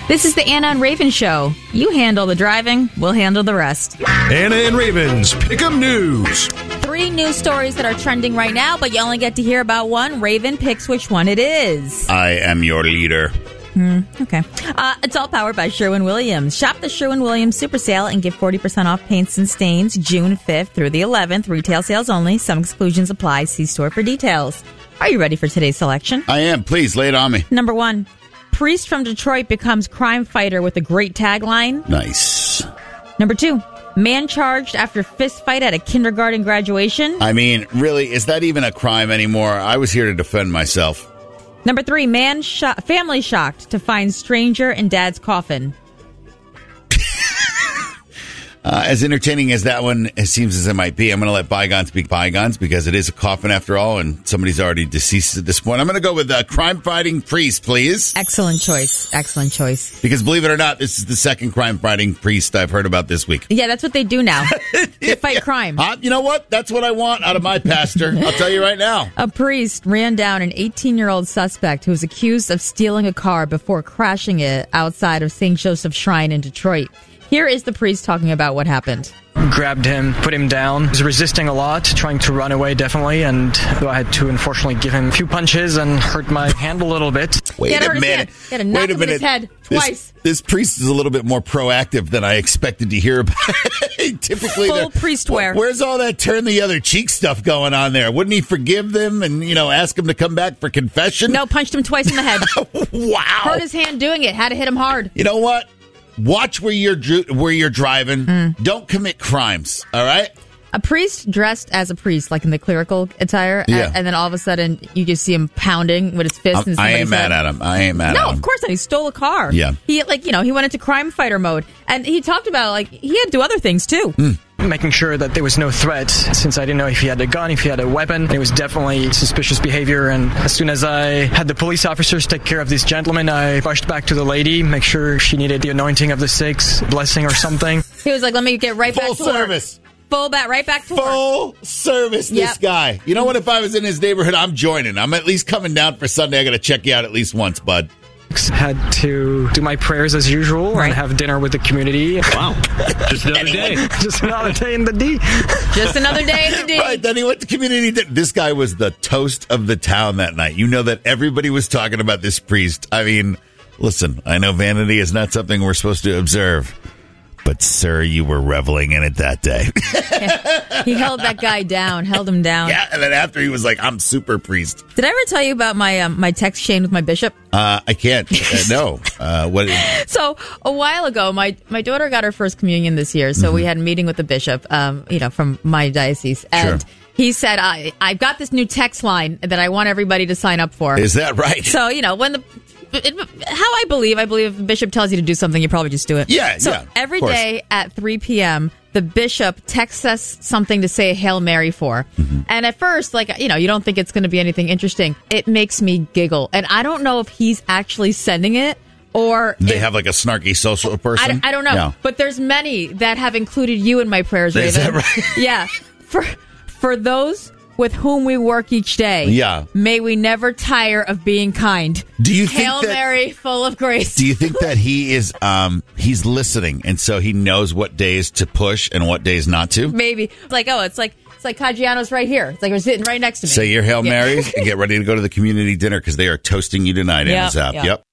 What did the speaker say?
This is the Anna and Raven Show. You handle the driving, we'll handle the rest. Anna and Raven's Pick'em News. 3 news stories that are trending right now, but you only get to hear about one. Raven picks which one it is. I am your leader. Okay. It's all powered by Sherwin-Williams. Shop the Sherwin-Williams Super Sale and get 40% off paints and stains June 5th through the 11th. Retail sales only. Some exclusions apply. See store for details. Are you ready for today's selection? I am. Please, lay it on me. Number 1. Priest from Detroit becomes crime fighter with a great tagline. Nice. Number 2. Man charged after fist fight at a kindergarten graduation. I mean, really, is that even a crime anymore? I was here to defend myself. Number 3. Family shocked to find stranger in dad's coffin. As entertaining as that one seems as it might be, I'm going to let bygones be bygones because it is a coffin after all, and somebody's already deceased at this point. I'm going to go with crime-fighting priest, please. Excellent choice. Excellent choice. Because believe it or not, this is the second crime-fighting priest I've heard about this week. Yeah, that's what they do now. They fight crime. You know what? That's what I want out of my pastor. I'll tell you right now. A priest ran down an 18-year-old suspect who was accused of stealing a car before crashing it outside of St. Joseph's Shrine in Detroit. Here is the priest talking about what happened. Grabbed him, put him down. He was resisting a lot, trying to run away, definitely. And I had to, unfortunately, give him a few punches and hurt my hand a little bit. Wait a minute. He had to knock him in his head twice. This priest is a little bit more proactive than I expected to hear about. Typically, full priest wear. Where's all that turn the other cheek stuff going on there? Wouldn't he forgive them and, ask him to come back for confession? No, punched him twice in the head. Wow. Hurt his hand doing it. Had to hit him hard. You know what? Watch where you're driving. Don't commit crimes, all right? A priest dressed as a priest, like in the clerical attire, and then all of a sudden you just see him pounding with his fist. I ain't mad at him. I ain't mad at him. No, of course not. He stole a car. Yeah. He went into crime fighter mode. And he talked about, he had to do other things, too. Making sure that there was no threat, since I didn't know if he had a gun, if he had a weapon. It was definitely suspicious behavior, and as soon as I had the police officers take care of this gentleman, I rushed back to the lady, make sure she needed the anointing of the six, blessing or something. He was like, let me get right back to Full service. Right back to work. Full service, this guy. You know what? If I was in his neighborhood, I'm joining. I'm at least coming down for Sunday. I got to check you out at least once, bud. Had to do my prayers as usual and have dinner with the community. Wow. Just another day. Just another day in the D. Just another day in the D. Right, then he went to community dinner. This guy was the toast of the town that night. You know that everybody was talking about this priest. I mean, listen, I know vanity is not something we're supposed to observe. But, sir, you were reveling in it that day. Yeah. He held that guy down, held him down. Yeah, and then after he was like, I'm super priest. Did I ever tell you about my text chain with my bishop? I can't. No. What? So, a while ago, my daughter got her first communion this year, so we had a meeting with the bishop, from my diocese. And he said, I've got this new text line that I want everybody to sign up for. Is that right? So, when how I believe if the bishop tells you to do something, you probably just do it. Yeah, so every day at 3 p.m., the bishop texts us something to say Hail Mary for. And at first, you don't think it's going to be anything interesting. It makes me giggle. And I don't know if he's actually sending it or... They have a snarky social person? I don't know. No. But there's many that have included you in my prayers, Raven. Is that right? Yeah. For those... with whom we work each day. Yeah. May we never tire of being kind. Do you think Hail Mary, full of grace. Do you think that he is he's listening and so he knows what days to push and what days not to? Maybe. It's like Caggiano's right here. It's like we're sitting right next to me. Say your Hail Marys and get ready to go to the community dinner because they are toasting you tonight in his app. Yep.